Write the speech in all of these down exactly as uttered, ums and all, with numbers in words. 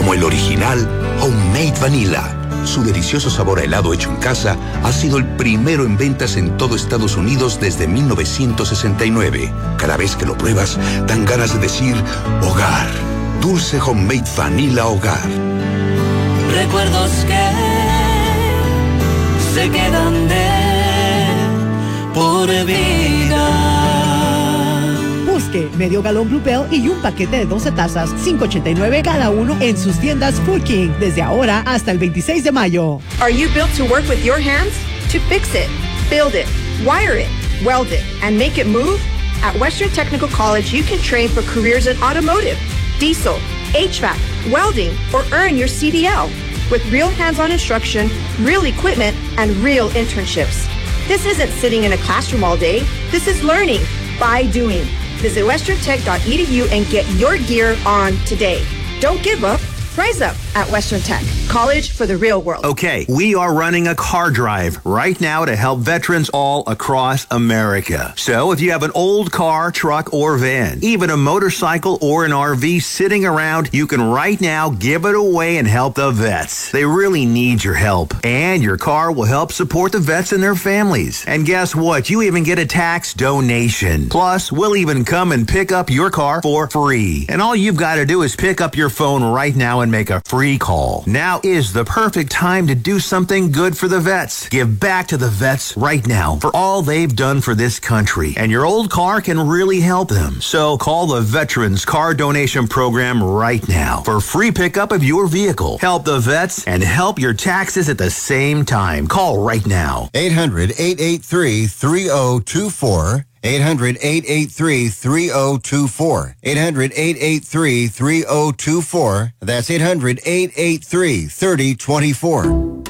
como el original Homemade Vanilla. Su delicioso sabor a helado hecho en casa ha sido el primero en ventas en todo Estados Unidos desde mil novecientos sesenta y nueve. Cada vez que lo pruebas, dan ganas de decir hogar. Dulce Homemade Vanilla Hogar. Recuerdos que se quedan de por vida. Busque medio galón Blue Bell y un paquete de doce tazas, cinco ochenta y nueve cada uno en sus tiendas Food King desde ahora hasta el veintiséis de mayo. Are you built to work with your hands? To fix it, build it, wire it, weld it, and make it move? At Western Technical College, you can train for careers in automotive, diesel, H V A C, welding, or earn your C D L with real hands-on instruction, real equipment, and real internships. This isn't sitting in a classroom all day. This is learning by doing. Visit western tech dot e d u and get your gear on today. Don't give up. Rise up at Western Tech, college for the real world. Okay, we are running a car drive right now to help veterans all across America. So if you have an old car, truck, or van, even a motorcycle or an R V sitting around, you can right now give it away and help the vets. They really need your help. And your car will help support the vets and their families. And guess what? You even get a tax donation. Plus, we'll even come and pick up your car for free. And all you've got to do is pick up your phone right now and make a free call. Now is the perfect time to do something good for the vets. Give back to the vets right now for all they've done for this country. And your old car can really help them. So call the Veterans Car Donation Program right now for free pickup of your vehicle. Help the vets and help your taxes at the same time. Call right now. eight hundred, eight eight three, three oh two four. eight hundred, eight eight three, three oh two four. eight hundred, eight eight three, three oh two four. That's eight hundred, eight eight three, three oh two four.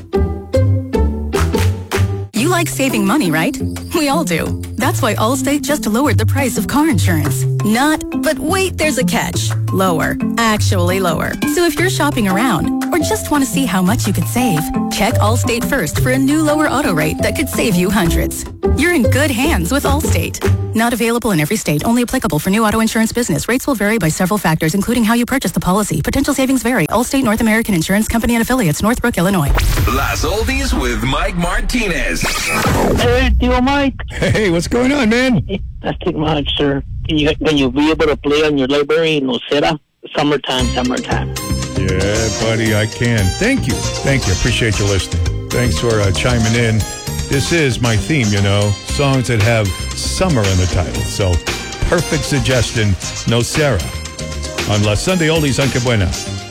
You like saving money, right? We all do. That's why Allstate just lowered the price of car insurance. Not, but wait, there's a catch. Lower. Actually lower. So if you're shopping around or just want to see how much you could save, check Allstate first for a new lower auto rate that could save you hundreds. You're in good hands with Allstate. Not available in every state. Only applicable for new auto insurance business. Rates will vary by several factors, including how you purchase the policy. Potential savings vary. Allstate North American Insurance Company and Affiliates, Northbrook, Illinois. Las Oldies with Mike Martinez. Hey, Tio Mike. Hey, what's going on, man? Nothing much, sir. Can you, can you be able to play on your library in Nocera? Summertime, summertime. Yeah, buddy, I can. Thank you. Thank you. Appreciate you listening. Thanks for uh, chiming in. This is my theme, you know, songs that have summer in the title. So, perfect suggestion, Nocera on La Sunday Oldies on Que Buena.